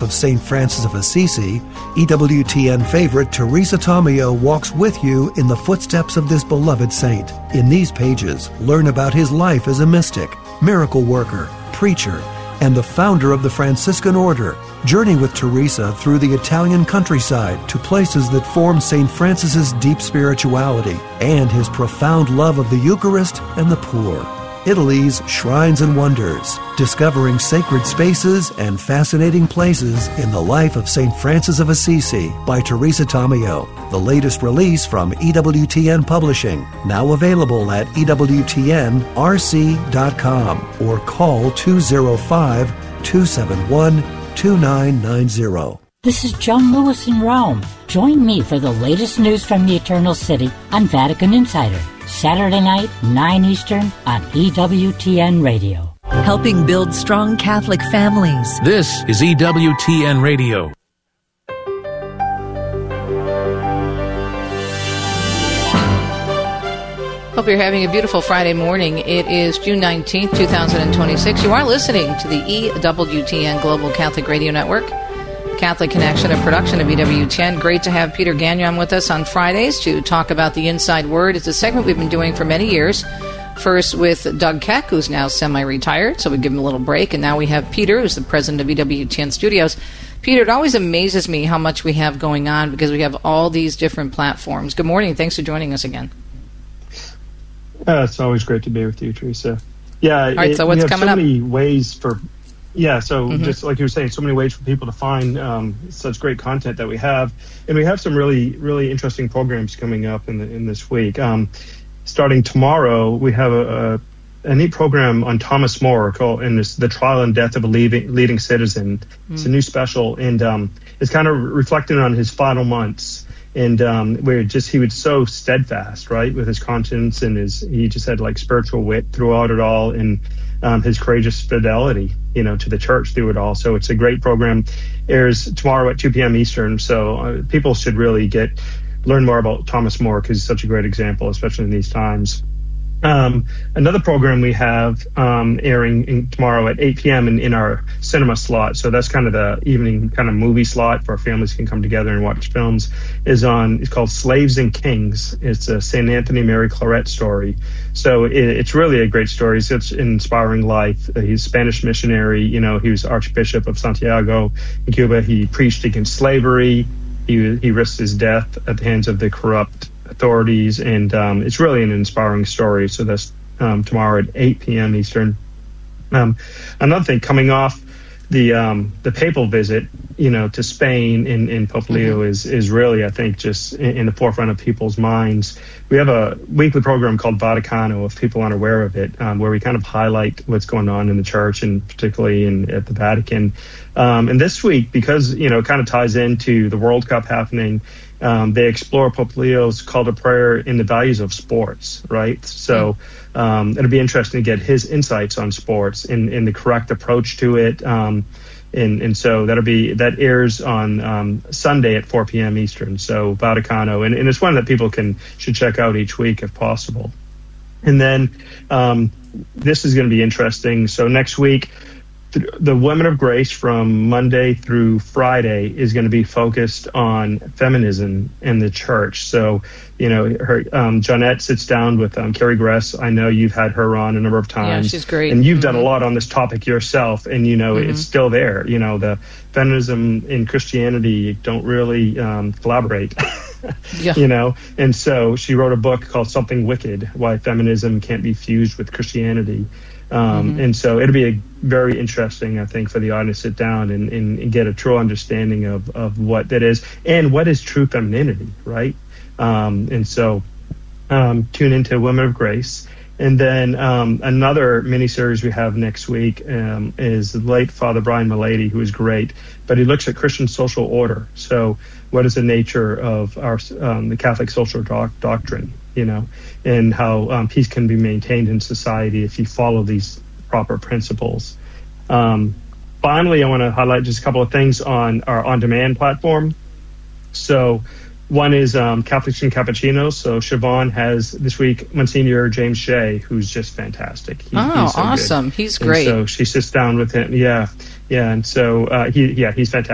of St. Francis of Assisi, EWTN favorite Teresa Tomeo walks with you in the footsteps of this beloved saint. In these pages, learn about his life as a mystic, miracle worker, preacher, and the founder of the Franciscan Order. Journey with Teresa through the Italian countryside to places that form St. Francis's deep spirituality and his profound love of the Eucharist and the poor. Italy's Shrines and Wonders, discovering sacred spaces and fascinating places in the life of St. Francis of Assisi by Teresa Tomeo. The latest release from EWTN Publishing, now available at EWTNRC.com or call 205-271-2990. This is Joan Lewis in Rome. Join me for the latest news from the Eternal City on Vatican Insider. Saturday night, 9 Eastern on EWTN Radio. Helping build strong Catholic families. This is EWTN Radio. Hope you're having a beautiful Friday morning. It is June 19th, 2026. You are listening to the EWTN Global Catholic Radio Network. Catholic Connection, a production of EWTN. Great to have Peter Gagnon with us on Fridays to talk about the Inside Word. It's a segment we've been doing for many years. First with Doug Keck, who's now semi-retired, so we give him a little break. And now we have Peter, who's the president of EWTN Studios. Peter, it always amazes me how much we have going on because we have all these different platforms. Good morning. Thanks for joining us again. It's always great to be with you, Teresa. Yeah, all right, so what's coming up? We have so many ways for... Yeah, so just like you were saying, so many ways for people to find such great content that we have. And we have some really, really interesting programs coming up in this week. Starting tomorrow, we have a neat program on Thomas More called The Trial and Death of a Leading Citizen. It's a new special, and it's kind of reflecting on his final months. And where he was so steadfast, right, with his conscience, and he just had like spiritual wit throughout it all, and his courageous fidelity, to the church through it all. So it's a great program. Airs tomorrow at 2 p.m. Eastern. So people should really learn more about Thomas More because he's such a great example, especially in these times. Another program we have airing tomorrow at 8 p.m. in our cinema slot. So that's kind of the evening kind of movie slot where families can come together and watch films. It's called Slaves and Kings. It's a St. Anthony Mary Claret story. So it's really a great story. It's such an inspiring life. He's a Spanish missionary. He was Archbishop of Santiago in Cuba. He preached against slavery. He risked his death at the hands of the corrupt authorities, and it's really an inspiring story. So that's tomorrow at 8 p.m. Eastern. Another thing, coming off the papal visit, to Spain in Pope Leo is really, I think, just in the forefront of people's minds. We have a weekly program called Vaticano, if people aren't aware of it, where we kind of highlight what's going on in the church, and particularly at the Vatican. And this week, because, it kind of ties into the World Cup happening, they explore Pope Leo's call to prayer in the values of sports, right? So it'll be interesting to get his insights on sports and the correct approach to it. And so that airs on Sunday at 4 p.m. Eastern. So Vaticano, and it's one that people should check out each week if possible. And then this is going to be interesting. So next week, the Women of Grace from Monday through Friday is going to be focused on feminism in the church. So, Jeanette sits down with Carrie Gress. I know you've had her on a number of times. Yeah, she's great. And you've done a lot on this topic yourself, and, it's still there. The feminism in Christianity don't really collaborate. Yeah. And so she wrote a book called Something Wicked, Why Feminism Can't Be Fused with Christianity. And so it'll be very interesting, I think, for the audience to sit down and get a true understanding of what that is and what is true femininity, right? And so tune into Women of Grace. And then another mini-series we have next week is the late Father Brian Mullady, who is great, but he looks at Christian social order. So what is the nature of our the Catholic social doctrine, and how peace can be maintained in society if you follow these proper principles. Finally, I want to highlight just a couple of things on our on-demand platform. So one is Catholics and Cappuccinos. So Siobhan has this week Monsignor James Shea, who's just fantastic. He's so awesome. Good. He's great. And so she sits down with him. Yeah. And so he's fantastic.